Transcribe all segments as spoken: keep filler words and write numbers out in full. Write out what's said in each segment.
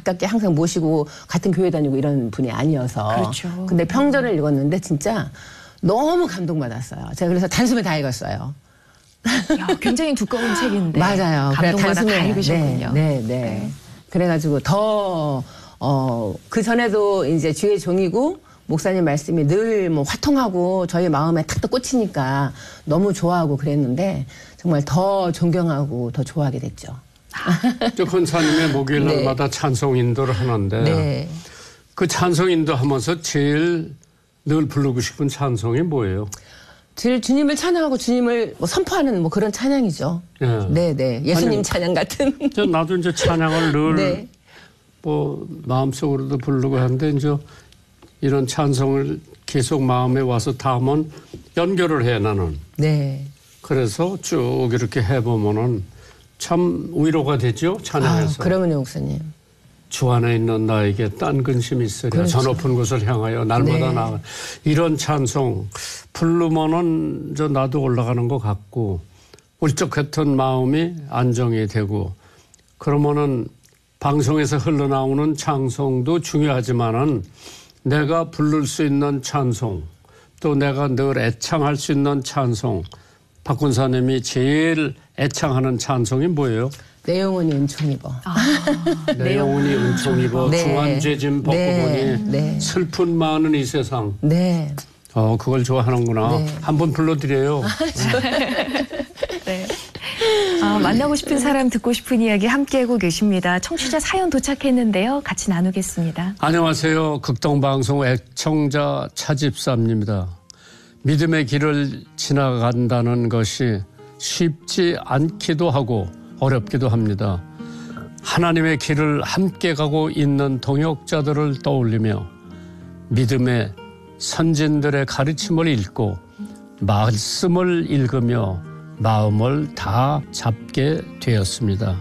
가깝게 항상 모시고 같은 교회 다니고 이런 분이 아니어서. 그렇죠. 근데 평전을 읽었는데 진짜 너무 감동받았어요. 제가 그래서 단숨에 다 읽었어요. 야, 굉장히 두꺼운 책인데. 맞아요. 감동받아 다 읽으셨군요. 네, 네, 네. 네. 그래가지고 더, 어, 그 전에도 이제 주의 종이고 목사님 말씀이 늘 뭐 화통하고 저희 마음에 탁탁 꽂히니까 너무 좋아하고 그랬는데 정말 더 존경하고 더 좋아하게 됐죠. 저 권사님의 목요일 날마다 네. 찬송 인도를 하는데 네. 그 찬송 인도 하면서 제일 늘 부르고 싶은 찬송이 뭐예요? 제일 주님을 찬양하고 주님을 뭐 선포하는 뭐 그런 찬양이죠. 네, 네. 네. 예수님 아니, 찬양 같은. 저 나도 이제 찬양을 늘 네. 뭐 마음속으로도 부르고 하는데 이제 이런 찬송을 계속 마음에 와서 담은 연결을 해 나는. 네. 그래서 쭉 이렇게 해보면은 참 위로가 되죠 찬양에서. 아, 그러면요 목사님. 주 안에 있는 나에게 딴 근심이 있으랴. 그렇죠. 저 높은 곳을 향하여 날마다 네. 나가. 이런 찬송 부르면은 저 나도 올라가는 것 같고 울적했던 마음이 안정이 되고 그러면은 방송에서 흘러나오는 찬송도 중요하지만은 내가 부를 수 있는 찬송 또 내가 늘 애창할 수 있는 찬송 박 군사님이 제일 애창하는 찬송이 뭐예요? 내 영혼이 은총 입어. 아, 내 영혼이 은총 입어. 네. 중한 죄짐 벗고 네. 보니 네. 슬픈 많은 이 세상. 네. 어, 그걸 좋아하는구나. 네. 한번 불러드려요. 네. 아, 만나고 싶은 사람 듣고 싶은 이야기 함께하고 계십니다. 청취자 사연 도착했는데요. 같이 나누겠습니다. 안녕하세요. 극동방송 애청자 차집사입니다. 믿음의 길을 지나간다는 것이 쉽지 않기도 하고 어렵기도 합니다. 하나님의 길을 함께 가고 있는 동역자들을 떠올리며 믿음의 선진들의 가르침을 읽고 말씀을 읽으며 마음을 다 잡게 되었습니다.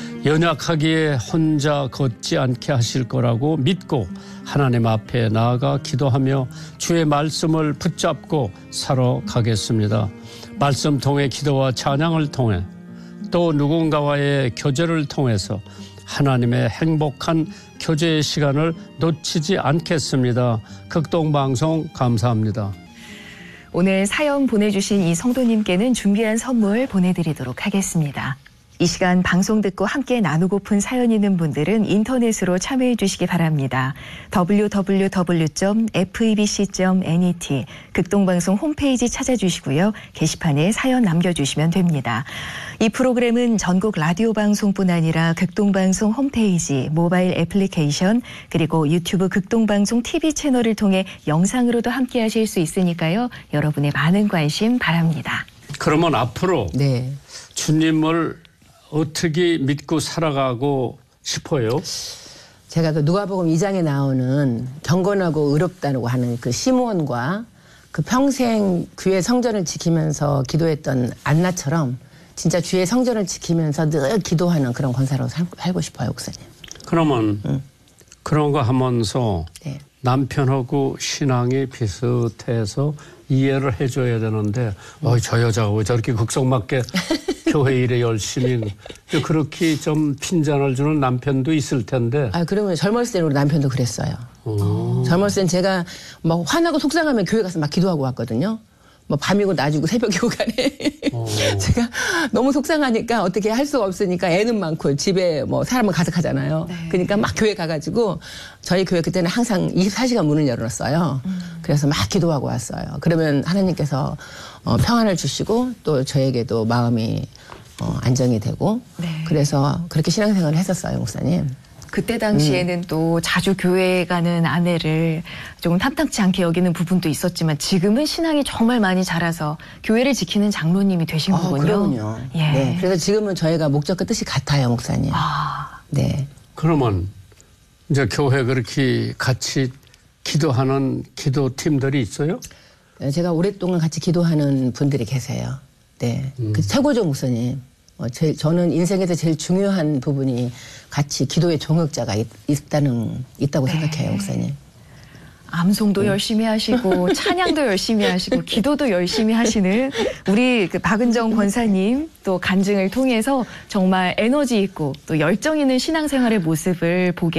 연약하기에 혼자 걷지 않게 하실 거라고 믿고 하나님 앞에 나아가 기도하며 주의 말씀을 붙잡고 살아가겠습니다. 말씀 통해 기도와 찬양을 통해 또 누군가와의 교제를 통해서 하나님의 행복한 교제의 시간을 놓치지 않겠습니다. 극동방송 감사합니다. 오늘 사연 보내주신 이 성도님께는 준비한 선물 보내드리도록 하겠습니다. 이 시간 방송 듣고 함께 나누고픈 사연 있는 분들은 인터넷으로 참여해 주시기 바랍니다. 더블유 더블유 더블유 점 에프이비씨 점 넷 극동방송 홈페이지 찾아주시고요. 게시판에 사연 남겨주시면 됩니다. 이 프로그램은 전국 라디오 방송뿐 아니라 극동방송 홈페이지, 모바일 애플리케이션, 그리고 유튜브 극동방송 티비 채널을 통해 영상으로도 함께 하실 수 있으니까요. 여러분의 많은 관심 바랍니다. 그러면 앞으로 네. 주님을 어떻게 믿고 살아가고 싶어요? 제가 그 누가복음 이 장에 나오는 경건하고 의롭다고 하는 그 시므온과 그 평생 주의 성전을 지키면서 기도했던 안나처럼 진짜 주의 성전을 지키면서 늘 기도하는 그런 권사로 살, 살고 싶어요, 목사님. 그러면 응. 그런 거 하면서 네. 남편하고 신앙이 비슷해서 이해를 해줘야 되는데 어, 저 여자가 왜 저렇게 극성맞게 교회 일에 열심히 그렇게 좀 핀잔을 주는 남편도 있을 텐데. 아, 그러면 젊었을 때는 우리 남편도 그랬어요. 오. 젊었을 땐 제가 막 화나고 속상하면 교회 가서 막 기도하고 왔거든요. 뭐 밤이고 낮이고 새벽이고 간에 제가 너무 속상하니까 어떻게 할 수가 없으니까 애는 많고 집에 뭐 사람은 가득하잖아요. 네. 그러니까 막 교회 가가지고 저희 교회 그때는 항상 이십사 시간 문을 열어놨어요. 음. 그래서 막 기도하고 왔어요. 그러면 하나님께서 어, 평안을 주시고 또 저에게도 마음이 어, 안정이 되고 네. 그래서 그렇게 신앙생활을 했었어요, 목사님. 그때 당시에는 음. 또 자주 교회에 가는 아내를 조금 탐탁치 않게 여기는 부분도 있었지만 지금은 신앙이 정말 많이 자라서 교회를 지키는 장로님이 되신 어, 거군요. 그럼요. 예. 네. 그래서 지금은 저희가 목적과 뜻이 같아요, 목사님. 아. 네. 그러면 이제 교회 그렇게 같이 기도하는 기도팀들이 있어요? 제가 오랫동안 같이 기도하는 분들이 계세요. 네. 음. 그 최고죠, 목사님. 어, 제, 저는 인생에서 제일 중요한 부분이 같이 기도의 종역자가 있, 있다는, 있다고 네. 생각해요, 목사님. 암송도 네. 열심히 하시고 찬양도 열심히 하시고 기도도 열심히 하시는 우리 그 박은정 권사님 또 간증을 통해서 정말 에너지 있고 또 열정 있는 신앙생활의 모습을 보게